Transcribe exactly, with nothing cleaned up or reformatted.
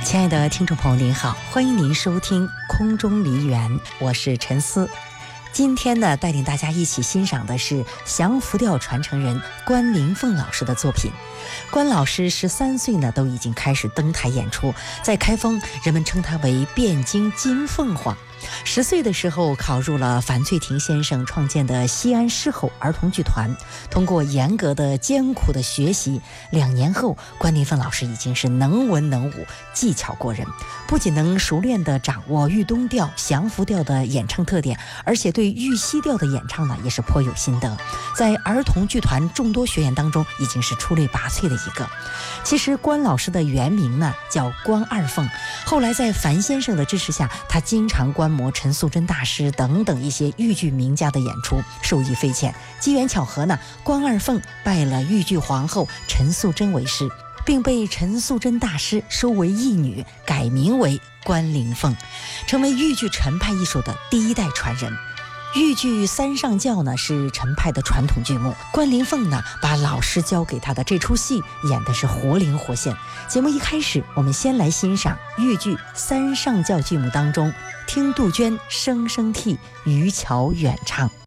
亲爱的听众朋友您好，欢迎您收听空中梨园，我是陈思。今天呢，带领大家一起欣赏的是降伏调传承人关凌凤老师的作品。关老师十三岁呢，都已经开始登台演出，在开封人们称他为汴京金凤凰。十岁的时候考入了樊翠亭先生创建的西安狮吼儿童剧团，通过严格的艰苦的学习，两年后关凌凤老师已经是能文能武，技巧过人，不仅能熟练地掌握豫东调、降伏调的演唱特点，而且对豫西调的演唱呢也是颇有心得，在儿童剧团众多学员当中已经是出类拔萃的一个。其实关老师的原名呢叫关二凤，后来在樊先生的支持下，他经常观摩陈素贞大师等等一些豫剧名家的演出，受益匪浅。机缘巧合呢，关二凤拜了豫剧皇后陈素贞为师，并被陈素贞大师收为义女，改名为关凌凤，成为豫剧陈派艺术的第一代传人。豫剧三上轿呢是陈派的传统剧目，关凌凤呢把老师教给他的这出戏演的是活灵活现。节目一开始，我们先来欣赏豫剧三上轿剧目当中听杜鹃声声替渔樵远唱。